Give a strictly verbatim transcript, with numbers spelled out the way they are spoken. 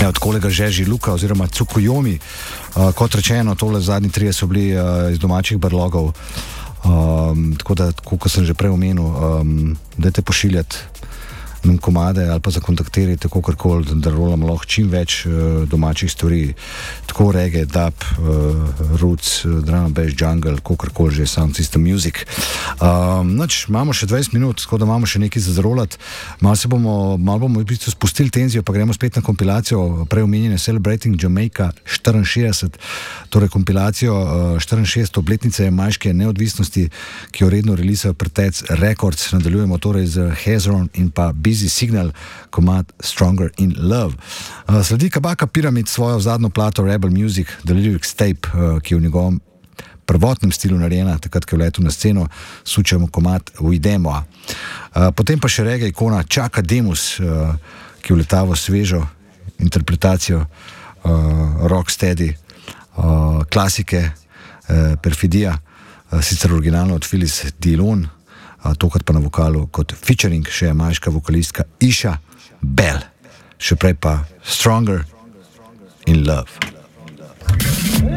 Ja, od kolega Žeži Luka oziroma Tsukuyomi. Uh, kot rečeno, tole zadnji trije so bili uh, iz domačih brlogov. Um, tako da, kot sem že prej omenil, um, dajte pošiljati nam komade ali pa zakontaktirajte kakorkoli, da rolamo lahko čim več uh, domačih stvari. Tako reggae, dub, uh, roots, uh, drum and bass, jungle, kakorkoli že, sound system music. Um, nač, imamo še dvajset minut, tako da imamo še nekaj za zrolati. Malo se bomo, malo bomo v bistvu spustili tenzijo, pa gremo spet na kompilacijo prej omenjene Celebrating Jamaica štiriinšestdeset, torej kompilacijo uh, štiriinšestdesete obletnice jamajške neodvisnosti, ki jo redno releasajo Pretec Records. Nadaljujemo torej z Hezron in pa Busy Signal, komad Stronger in Love. Uh, sledi Kabaka Pyramid svojo zadnjo plato Rebel Music, The Lyrics Tape, uh, ki je v njegovem prvotnem stilu narejena, takrat, ki je vletel na sceno, sučemo komad Uidemo. Uh, potem pa še reggae ikona Chaka Demus, uh, ki je vletavo svežo interpretacijo uh, rocksteady, uh, klasike, uh, Perfidija, uh, sicer originalno od Phyllis Dillon, tokrat pa na vokalu kot featuring še jamajška vokalistka Isha Bell. Še prej pa Stronger in Love.